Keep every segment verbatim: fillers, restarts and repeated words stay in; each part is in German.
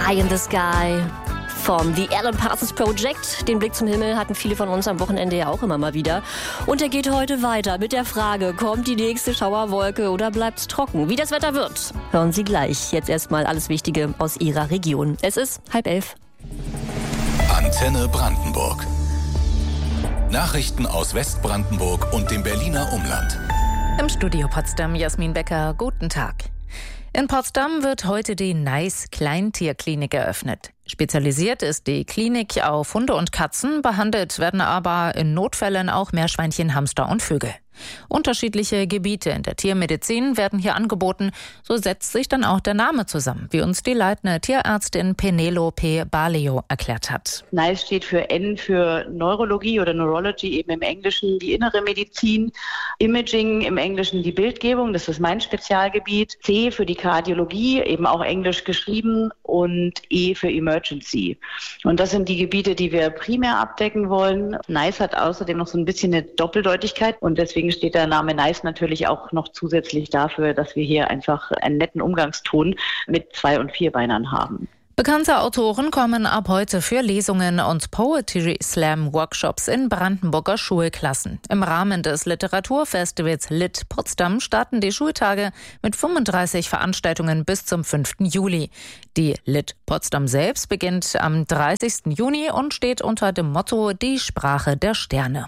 Eye in the Sky vom The Alan Parsons Project. Den Blick zum Himmel hatten viele von uns am Wochenende ja auch immer mal wieder. Und er geht heute weiter mit der Frage, kommt die nächste Schauerwolke oder bleibt's trocken? Wie das Wetter wird, hören Sie gleich. Jetzt erstmal alles Wichtige aus Ihrer Region. Es ist halb elf. Antenne Brandenburg. Nachrichten aus Westbrandenburg und dem Berliner Umland. Im Studio Potsdam, Jasmin Becker, guten Tag. In Potsdam wird heute die Nice Kleintierklinik eröffnet. Spezialisiert ist die Klinik auf Hunde und Katzen, behandelt werden aber in Notfällen auch Meerschweinchen, Hamster und Vögel. Unterschiedliche Gebiete in der Tiermedizin werden hier angeboten, so setzt sich dann auch der Name zusammen, wie uns die leitende Tierärztin Penelope Baleo erklärt hat. Nice steht für N für Neurologie oder Neurology, eben im Englischen die innere Medizin, Imaging im Englischen die Bildgebung, das ist mein Spezialgebiet, C für die Kardiologie, eben auch englisch geschrieben, und E für Emergency. Und das sind die Gebiete, die wir primär abdecken wollen. Nice hat außerdem noch so ein bisschen eine Doppeldeutigkeit und deswegen steht der Name Nice natürlich auch noch zusätzlich dafür, dass wir hier einfach einen netten Umgangston mit Zwei- und Vierbeinern haben. Bekannte Autoren kommen ab heute für Lesungen und Poetry Slam Workshops in Brandenburger Schulklassen. Im Rahmen des Literaturfestivals Lit Potsdam starten die Schultage mit fünfunddreißig Veranstaltungen bis zum fünften Juli. Die Lit Potsdam selbst beginnt am dreißigsten Juni und steht unter dem Motto Die Sprache der Sterne.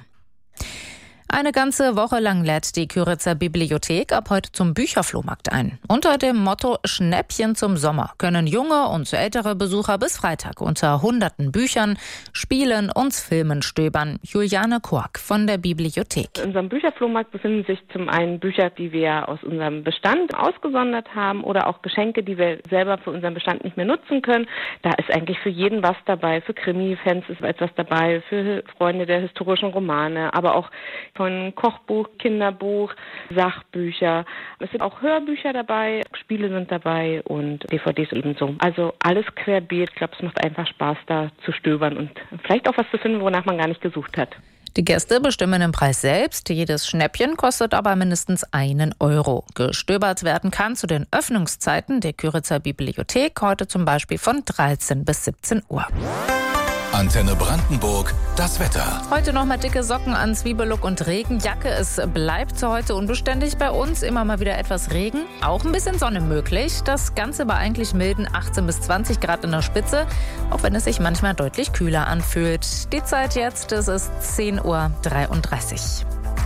Eine ganze Woche lang lädt die Kyritzer Bibliothek ab heute zum Bücherflohmarkt ein. Unter dem Motto Schnäppchen zum Sommer können junge und ältere Besucher bis Freitag unter hunderten Büchern, Spielen und Filmen stöbern. Juliane Kork von der Bibliothek. In unserem Bücherflohmarkt befinden sich zum einen Bücher, die wir aus unserem Bestand ausgesondert haben, oder auch Geschenke, die wir selber für unseren Bestand nicht mehr nutzen können. Da ist eigentlich für jeden was dabei. Für Krimi-Fans ist etwas dabei, für Freunde der historischen Romane, aber auch von Kochbuch, Kinderbuch, Sachbücher. Es sind auch Hörbücher dabei, Spiele sind dabei und D V Ds ebenso. Also alles querbeet. Ich glaube, es macht einfach Spaß, da zu stöbern und vielleicht auch was zu finden, wonach man gar nicht gesucht hat. Die Gäste bestimmen den Preis selbst. Jedes Schnäppchen kostet aber mindestens einen Euro. Gestöbert werden kann zu den Öffnungszeiten der Kyritzer Bibliothek, heute zum Beispiel von dreizehn bis siebzehn Uhr. Antenne Brandenburg, das Wetter. Heute noch mal dicke Socken an, Zwiebellook und Regenjacke. Es bleibt heute unbeständig bei uns. Immer mal wieder etwas Regen, auch ein bisschen Sonne möglich. Das Ganze bei eigentlich milden achtzehn bis zwanzig Grad in der Spitze, auch wenn es sich manchmal deutlich kühler anfühlt. Die Zeit jetzt, es ist zehn Uhr dreiunddreißig.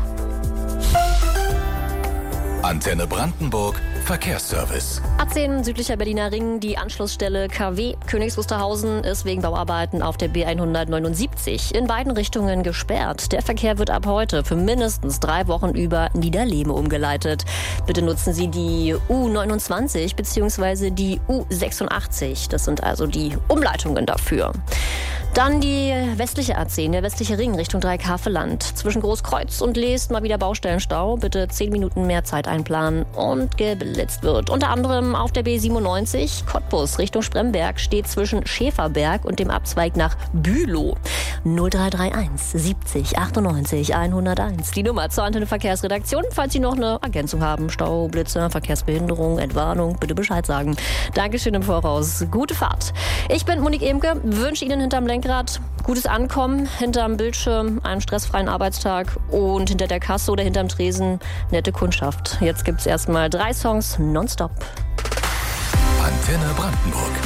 Antenne Brandenburg, Verkehrsservice. A zehn südlicher Berliner Ring, die Anschlussstelle K W Königs Wusterhausen ist wegen Bauarbeiten auf der B hundertneunundsiebzig in beiden Richtungen gesperrt. Der Verkehr wird ab heute für mindestens drei Wochen über Niederlehme umgeleitet. Bitte nutzen Sie die U neunundzwanzig bzw. die U sechsundachtzig. Das sind also die Umleitungen dafür. Dann die westliche A zehn, der westliche Ring Richtung Dreikäferland. Zwischen Großkreuz und Leest mal wieder Baustellenstau. Bitte zehn Minuten mehr Zeit einplanen und geblitzt wird. Unter anderem auf der B siebenundneunzig Cottbus Richtung Spremberg steht zwischen Schäferberg und dem Abzweig nach Bülow. null drei drei eins siebzig achtundneunzig hunderteins. Die Nummer zur Antenne Verkehrsredaktion. Falls Sie noch eine Ergänzung haben, Stau, Blitze, Verkehrsbehinderung, Entwarnung, bitte Bescheid sagen. Dankeschön im Voraus. Gute Fahrt. Ich bin Monique Emke, wünsche Ihnen hinterm Lenkrad gutes Ankommen, hinterm Bildschirm einen stressfreien Arbeitstag und hinter der Kasse oder hinterm Tresen nette Kundschaft. Jetzt gibt's erstmal drei Songs nonstop. Antenne Brandenburg.